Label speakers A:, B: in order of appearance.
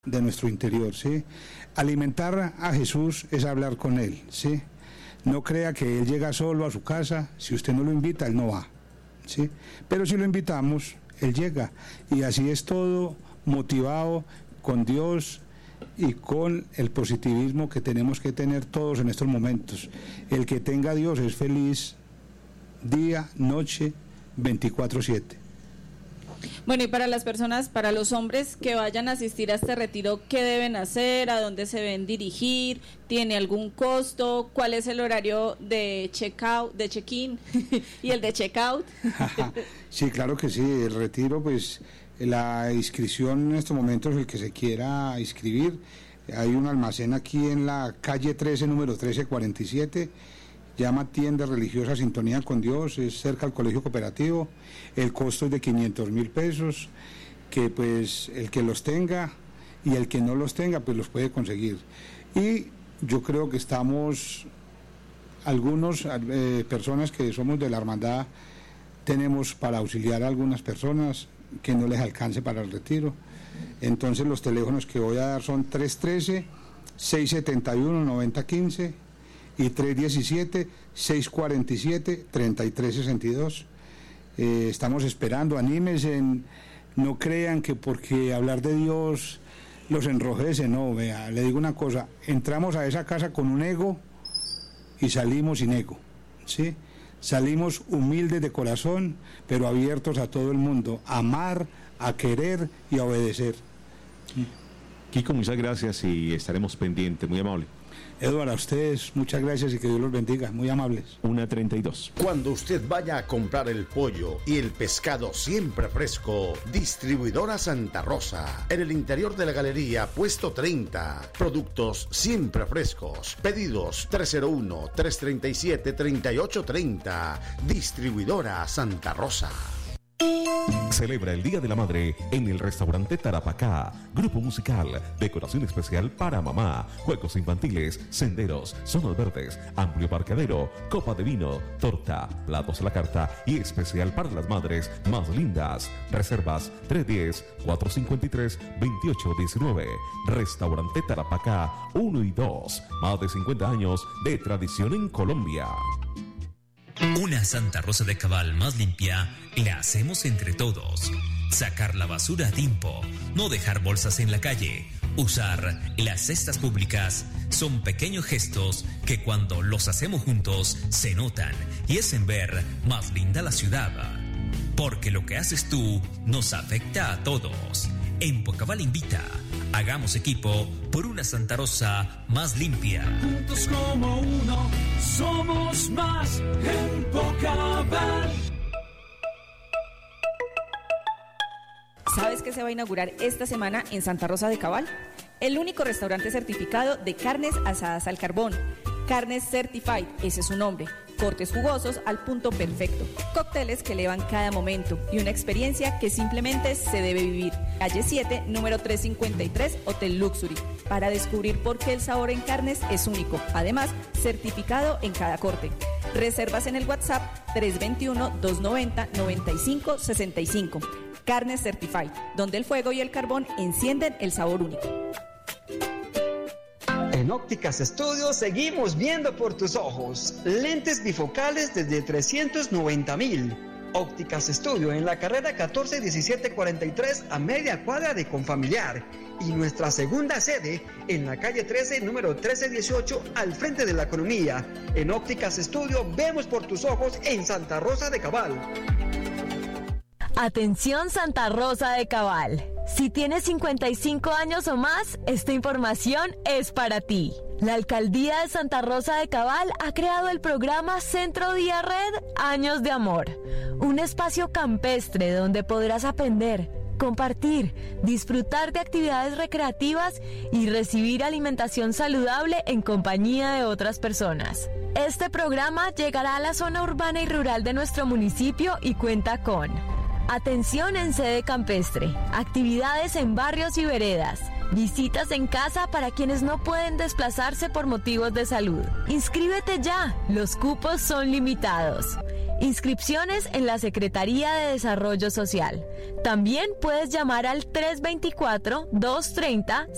A: de nuestro interior, ¿sí? Alimentar a Jesús es hablar con Él, ¿sí? No crea que Él llega solo a su casa, si usted no lo invita, Él no va, ¿sí? Pero si lo invitamos, Él llega, y así es todo motivado con Dios y con el positivismo que tenemos que tener todos en estos momentos. El que tenga a Dios es feliz día, noche, 24/7.
B: Bueno, y para las personas, para los hombres que vayan a asistir a este retiro, ¿qué deben hacer? ¿A dónde se deben dirigir? ¿Tiene algún costo? ¿Cuál es el horario de check-out, de check-in y el de check-out?
A: Sí, claro que sí. El retiro, pues, la inscripción en estos momentos, el que se quiera inscribir, hay un almacén aquí en la calle 13, número 1347, llama Tienda Religiosa Sintonía con Dios, es cerca al Colegio Cooperativo. El costo es de 500.000 pesos, que pues el que los tenga y el que no los tenga pues los puede conseguir. Y yo creo que estamos, algunos personas que somos de la hermandad, tenemos para auxiliar a algunas personas que no les alcance para el retiro. Entonces los teléfonos que voy a dar son 313-671-9015 y 317-647-3362. Estamos esperando, anímense, no crean que porque hablar de Dios los enrojece, no, vea, le digo una cosa, entramos a esa casa con un ego y salimos sin ego, ¿sí? Salimos humildes de corazón, pero abiertos a todo el mundo, a amar, a querer y a obedecer.
C: Kiko, muchas gracias y estaremos pendientes, muy amable.
A: Eduardo, a ustedes muchas gracias y que Dios los bendiga, muy amables.
C: 1:32.
D: Cuando usted vaya a comprar el pollo y el pescado siempre fresco, Distribuidora Santa Rosa, en el interior de la galería, puesto 30, productos siempre frescos, pedidos 301-337-3830, Distribuidora Santa Rosa.
E: Celebra el Día de la Madre en el restaurante Tarapacá. Grupo musical, decoración especial para mamá, juegos infantiles, senderos, zonas verdes, amplio parqueadero, copa de vino, torta, platos a la carta y especial para las madres más lindas. Reservas 310-453-2819. Restaurante Tarapacá 1 y 2. Más de 50 años de tradición en Colombia.
F: Una Santa Rosa de Cabal más limpia la hacemos entre todos. Sacar la basura a tiempo, no dejar bolsas en la calle, usar las cestas públicas son pequeños gestos que cuando los hacemos juntos se notan y hacen ver más linda la ciudad. Porque lo que haces tú nos afecta a todos. Empocabal invita. Hagamos equipo por una Santa Rosa más limpia.
G: Juntos como uno, somos más Empocabal.
B: ¿Sabes qué se va a inaugurar esta semana en Santa Rosa de Cabal? El único restaurante certificado de carnes asadas al carbón. Carnes Certified, ese es su nombre. Cortes jugosos al punto perfecto. Cócteles que elevan cada momento y una experiencia que simplemente se debe vivir. Calle 7, número 353, Hotel Luxury. Para descubrir por qué el sabor en carnes es único. Además, certificado en cada corte. Reservas en el WhatsApp 321-290-9565. Carnes Certified, donde el fuego y el carbón encienden el sabor único.
H: En Ópticas Estudio seguimos viendo por tus ojos. Lentes bifocales desde 390,000. Ópticas Estudio en la carrera 14-1743 a media cuadra de Confamiliar. Y nuestra segunda sede en la calle 13, número 1318, al frente de la Economía. En Ópticas Estudio vemos por tus ojos en Santa Rosa de Cabal.
I: Atención Santa Rosa de Cabal. Si tienes 55 años o más, esta información es para ti. La Alcaldía de Santa Rosa de Cabal ha creado el programa Centro Día Red Años de Amor, un espacio campestre donde podrás aprender, compartir, disfrutar de actividades recreativas y recibir alimentación saludable en compañía de otras personas. Este programa llegará a la zona urbana y rural de nuestro municipio y cuenta con atención en sede campestre, actividades en barrios y veredas, visitas en casa para quienes no pueden desplazarse por motivos de salud. Inscríbete ya, los cupos son limitados. Inscripciones en la Secretaría de Desarrollo Social. También puedes llamar al 324-230